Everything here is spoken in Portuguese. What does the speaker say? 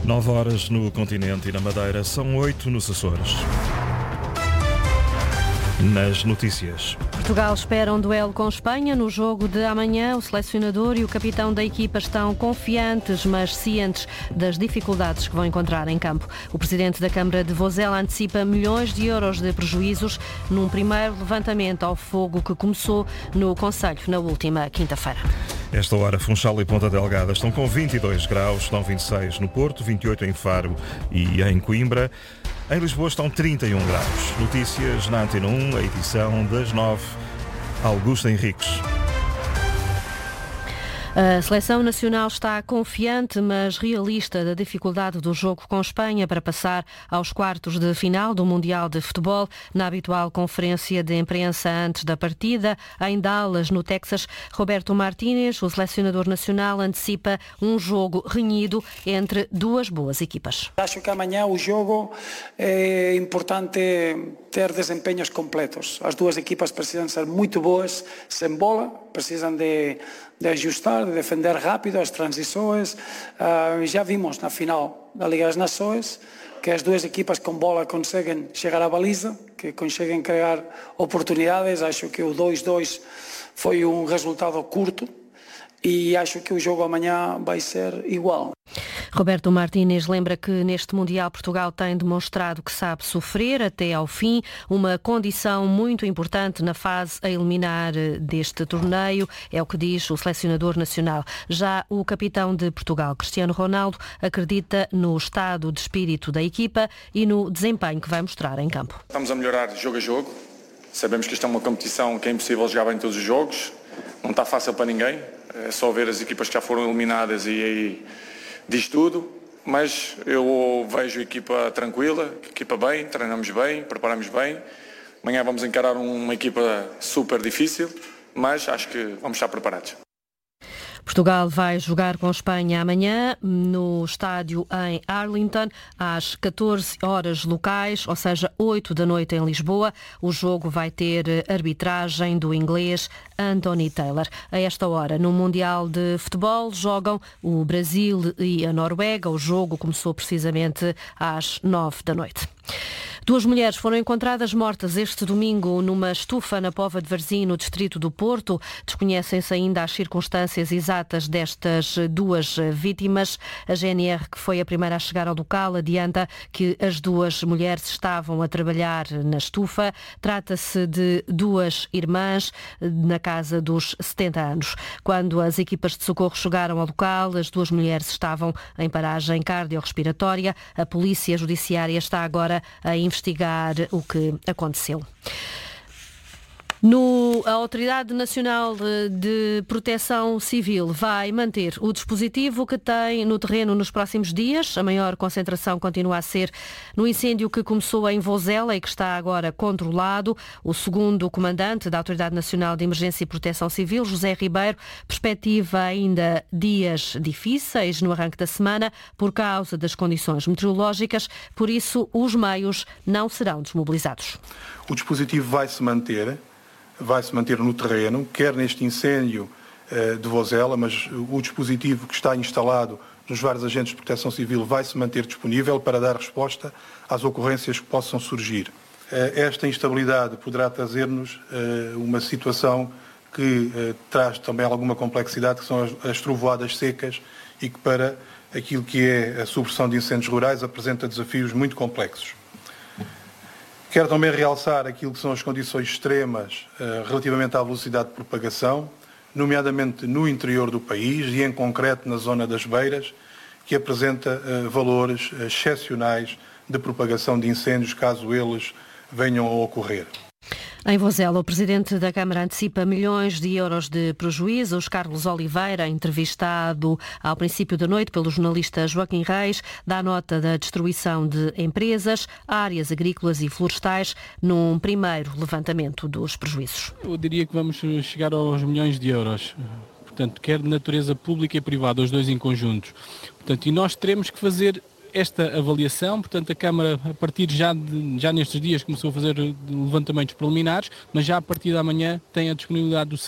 9 horas no continente e na Madeira, são 8 nos Açores. Nas notícias. Portugal espera um duelo com Espanha no jogo de amanhã. O selecionador e o capitão da equipa estão confiantes, mas cientes das dificuldades que vão encontrar em campo. O presidente da Câmara de Vozela antecipa milhões de euros de prejuízos num primeiro levantamento ao fogo que começou no concelho na última quinta-feira. Esta hora, Funchal e Ponta Delgada estão com 22 graus, estão 26 no Porto, 28 em Faro e em Coimbra. Em Lisboa estão 31 graus. Notícias na Antena 1, a edição das 9. Augusto Henriques. A seleção nacional está confiante, mas realista da dificuldade do jogo com Espanha para passar aos quartos de final do Mundial de Futebol. Na habitual conferência de imprensa antes da partida, em Dallas, no Texas, Roberto Martínez, o selecionador nacional, antecipa um jogo renhido entre duas boas equipas. Acho que amanhã o jogo é importante ter desempenhos completos. As duas equipas precisam ser muito boas sem bola, precisam de ajustar, de defender rápido as transições. Já vimos na final da Liga das Nações que as duas equipas com bola conseguem chegar à baliza, que conseguem criar oportunidades. Acho que o 2-2 foi um resultado curto e acho que o jogo amanhã vai ser igual. Roberto Martínez lembra que neste Mundial Portugal tem demonstrado que sabe sofrer até ao fim, uma condição muito importante na fase a eliminar deste torneio, é o que diz o selecionador nacional. Já o capitão de Portugal, Cristiano Ronaldo, acredita no estado de espírito da equipa e no desempenho que vai mostrar em campo. Estamos a melhorar jogo a jogo, sabemos que esta é uma competição que é impossível jogar bem todos os jogos, não está fácil para ninguém, é só ver as equipas que já foram eliminadas e aí diz tudo, mas eu vejo a equipa tranquila, a equipa bem, treinamos bem, preparamos bem. Amanhã vamos encarar uma equipa super difícil, mas acho que vamos estar preparados. Portugal vai jogar com Espanha amanhã no estádio em Arlington, às 14 horas locais, ou seja, 8 da noite em Lisboa. O jogo vai ter arbitragem do inglês Anthony Taylor. A esta hora, no Mundial de Futebol, jogam o Brasil e a Noruega. O jogo começou precisamente às 9 da noite. Duas mulheres foram encontradas mortas este domingo numa estufa na Póvoa de Varzim, no distrito do Porto. Desconhecem-se ainda as circunstâncias exatas destas duas vítimas. A GNR, que foi a primeira a chegar ao local, adianta que as duas mulheres estavam a trabalhar na estufa. Trata-se de duas irmãs na casa dos 70 anos. Quando as equipas de socorro chegaram ao local, as duas mulheres estavam em paragem cardiorrespiratória. A Polícia Judiciária está agora a investigar o que aconteceu. A Autoridade Nacional de Proteção Civil vai manter o dispositivo que tem no terreno nos próximos dias. A maior concentração continua a ser no incêndio que começou em Vozela e que está agora controlado. O segundo comandante da Autoridade Nacional de Emergência e Proteção Civil, José Ribeiro, perspectiva ainda dias difíceis no arranque da semana por causa das condições meteorológicas, por isso os meios não serão desmobilizados. O dispositivo vai se manter no terreno, quer neste incêndio de Vozela, mas o dispositivo que está instalado nos vários agentes de proteção civil vai se manter disponível para dar resposta às ocorrências que possam surgir. Esta instabilidade poderá trazer-nos uma situação que traz também alguma complexidade, que são as trovoadas secas e que para aquilo que é a supressão de incêndios rurais apresenta desafios muito complexos. Quero também realçar aquilo que são as condições extremas relativamente à velocidade de propagação, nomeadamente no interior do país e em concreto na zona das Beiras, que apresenta valores excepcionais de propagação de incêndios caso eles venham a ocorrer. Em Vozela, o presidente da Câmara antecipa milhões de euros de prejuízos. Carlos Oliveira, entrevistado ao princípio da noite pelo jornalista Joaquim Reis, dá nota da destruição de empresas, áreas agrícolas e florestais num primeiro levantamento dos prejuízos. Eu diria que vamos chegar aos milhões de euros. Portanto, quer de natureza pública e privada, os dois em conjuntos. Portanto, e nós teremos que fazer esta avaliação, portanto a Câmara a partir já nestes dias começou a fazer levantamentos preliminares, mas já a partir de amanhã tem a disponibilidade do